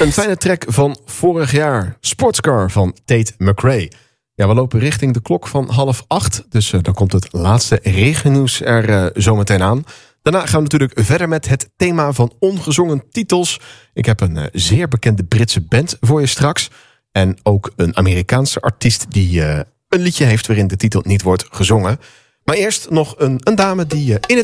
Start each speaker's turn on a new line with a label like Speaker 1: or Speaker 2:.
Speaker 1: Een fijne track van vorig jaar. Sportscar van Tate McRae. Ja, we lopen richting de klok van 7:30. Dus dan komt het laatste regennieuws er zometeen aan. Daarna gaan we natuurlijk verder met het thema van ongezongen titels. Ik heb een zeer bekende Britse band voor je straks. En ook een Amerikaanse artiest die een liedje heeft waarin de titel niet wordt gezongen. Maar eerst nog een dame die in het